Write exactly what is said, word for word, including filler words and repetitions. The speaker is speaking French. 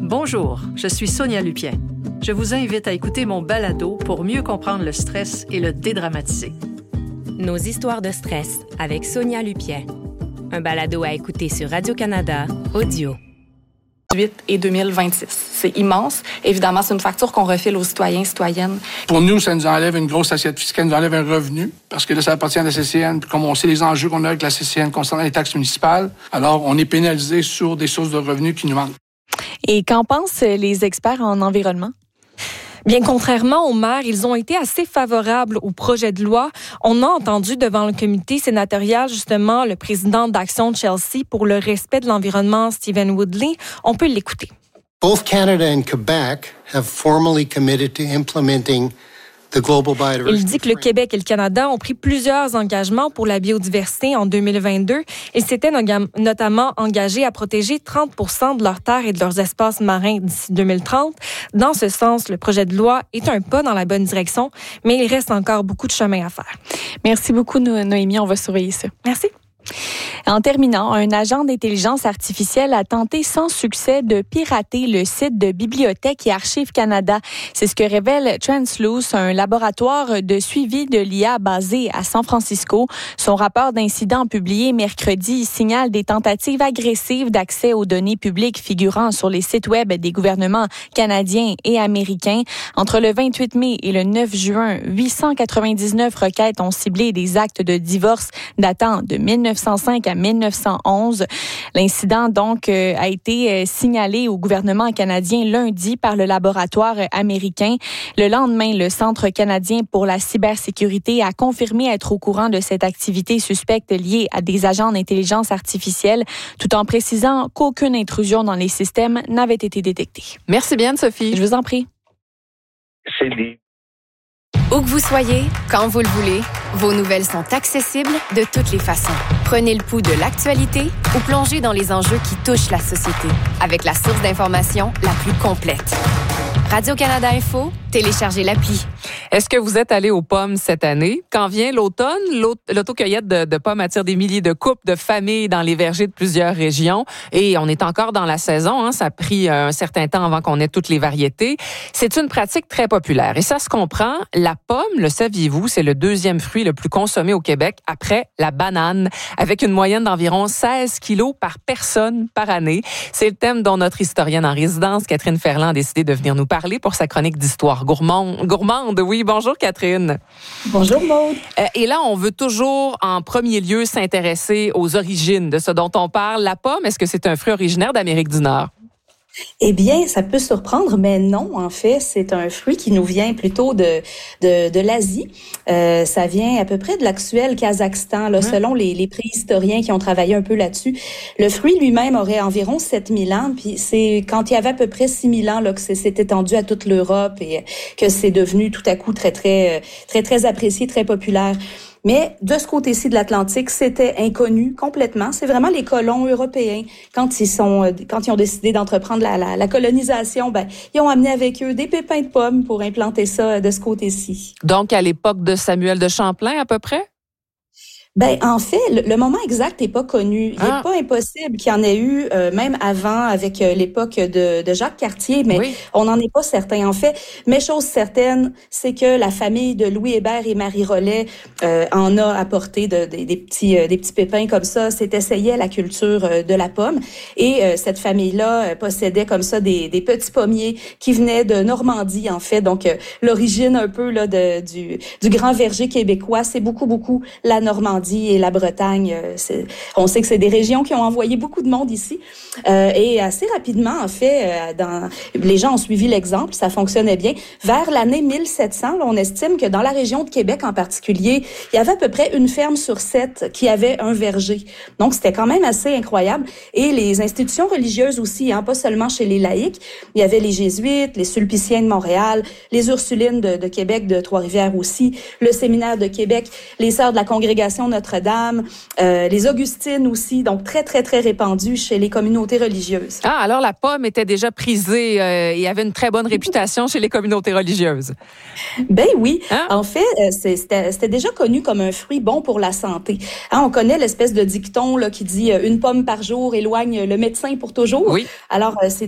Bonjour, je suis Sonia Lupien. Je vous invite à écouter mon balado pour mieux comprendre le stress et le dédramatiser. Nos histoires de stress avec Sonia Lupien. Un balado à écouter sur Radio-Canada Audio. Et deux mille vingt-six. C'est immense. Évidemment, c'est une facture qu'on refile aux citoyens et citoyennes. Pour nous, ça nous enlève une grosse assiette fiscale, ça nous enlève un revenu, parce que là, ça appartient à la C C N. Puis comme on sait les enjeux qu'on a avec la C C N concernant les taxes municipales, alors on est pénalisé sur des sources de revenus qui nous manquent. Et qu'en pensent les experts en environnement? Bien, contrairement aux maires, ils ont été assez favorables au projet de loi. On a entendu devant le comité sénatorial, justement, le président d'Action de Chelsea pour le respect de l'environnement, Stephen Woodley. On peut l'écouter. Both Canada and Quebec have formally committed to implementing the Global Biodiversity. Il dit que le Québec et le Canada ont pris plusieurs engagements pour la biodiversité en deux mille vingt-deux. Ils s'étaient notamment engagés à protéger trente pour cent de leurs terres et de leurs espaces marins d'ici deux mille trente. Dans ce sens, le projet de loi est un pas dans la bonne direction, mais il reste encore beaucoup de chemin à faire. Merci beaucoup, no- Noémie. On va surveiller ça. Merci. En terminant, un agent d'intelligence artificielle a tenté sans succès de pirater le site de Bibliothèque et Archives Canada. C'est ce que révèle Transluce, un laboratoire de suivi de l'I A basé à San Francisco. Son rapport d'incident publié mercredi signale des tentatives agressives d'accès aux données publiques figurant sur les sites web des gouvernements canadiens et américains. Entre le vingt-huit mai et le neuf juin, huit cent quatre-vingt-dix-neuf requêtes ont ciblé des actes de divorce datant de mille neuf cent cinq à mille neuf cent onze. L'incident, donc, euh, a été euh, signalé au gouvernement canadien lundi par le laboratoire euh, américain. Le lendemain, le Centre canadien pour la cybersécurité a confirmé être au courant de cette activité suspecte liée à des agents d'intelligence artificielle, tout en précisant qu'aucune intrusion dans les systèmes n'avait été détectée. Merci bien, Sophie. Je vous en prie. C'est des... Où que vous soyez, quand vous le voulez, vos nouvelles sont accessibles de toutes les façons. Prenez le pouls de l'actualité ou plongez dans les enjeux qui touchent la société avec la source d'information la plus complète. Radio-Canada Info, téléchargez l'appli. Est-ce que vous êtes allé aux pommes cette année? Quand vient l'automne, l'autocueillette de, de pommes attire des milliers de couples de familles dans les vergers de plusieurs régions. Et on est encore dans la saison. Hein, ça a pris un certain temps avant qu'on ait toutes les variétés. C'est une pratique très populaire. Et ça se comprend. La pomme, le saviez-vous, c'est le deuxième fruit le plus consommé au Québec après la banane, avec une moyenne d'environ seize kilos par personne par année. C'est le thème dont notre historienne en résidence, Catherine Ferland, a décidé de venir nous parler pour sa chronique d'histoire gourmande. gourmande. Oui, bonjour Catherine. Bonjour Maude. Euh, et là, on veut toujours en premier lieu s'intéresser aux origines de ce dont on parle. La pomme, est-ce que c'est un fruit originaire d'Amérique du Nord? Eh bien, ça peut surprendre, mais non, en fait, c'est un fruit qui nous vient plutôt de de, de l'Asie. Euh, ça vient à peu près de l'actuel Kazakhstan, là, mmh. selon les, les préhistoriens qui ont travaillé un peu là-dessus. Le fruit lui-même aurait environ sept mille ans, puis c'est quand il y avait à peu près six mille ans là, que c'est, c'est étendu à toute l'Europe et que c'est devenu tout à coup très, très, très, très apprécié, très populaire. Mais de ce côté-ci de l'Atlantique, c'était inconnu complètement. C'est vraiment les colons européens, quand ils sont, quand ils ont décidé d'entreprendre la, la, la colonisation, ben ils ont amené avec eux des pépins de pommes pour implanter ça de ce côté-ci. Donc à l'époque de Samuel de Champlain, à peu près? Ben en fait, le, le moment exact n'est pas connu. Il n'est ah. pas impossible qu'il y en ait eu euh, même avant avec euh, l'époque de, de Jacques Cartier, mais oui. on n'en est pas certain en fait. Mais chose certaine, c'est que la famille de Louis Hébert et Marie Rollet euh, en a apporté de, de, des petits euh, des petits pépins comme ça. C'est essayé à la culture euh, de la pomme et euh, cette famille-là euh, possédait comme ça des, des petits pommiers qui venaient de Normandie en fait. Donc euh, l'origine un peu là de, du du grand verger québécois, c'est beaucoup beaucoup la Normandie et la Bretagne. C'est, on sait que c'est des régions qui ont envoyé beaucoup de monde ici. Euh, et assez rapidement, en fait, euh, dans, les gens ont suivi l'exemple, ça fonctionnait bien. Vers l'année mille sept cents, là, on estime que dans la région de Québec en particulier, il y avait à peu près une ferme sur sept qui avait un verger. Donc, c'était quand même assez incroyable. Et les institutions religieuses aussi, hein, pas seulement chez les laïcs. Il y avait les Jésuites, les Sulpiciens de Montréal, les Ursulines de, de Québec, de Trois-Rivières aussi, le Séminaire de Québec, les Sœurs de la Congrégation Notre-Dame, euh, les Augustines aussi, donc très, très, très répandues chez les communautés religieuses. Ah, alors la pomme était déjà prisée euh, et avait une très bonne réputation chez les communautés religieuses. Ben oui. Hein? En fait, euh, c'est, c'était, c'était déjà connu comme un fruit bon pour la santé. Hein, on connaît l'espèce de dicton là, qui dit euh, « une pomme par jour éloigne le médecin pour toujours ». Oui. Alors, euh, c'est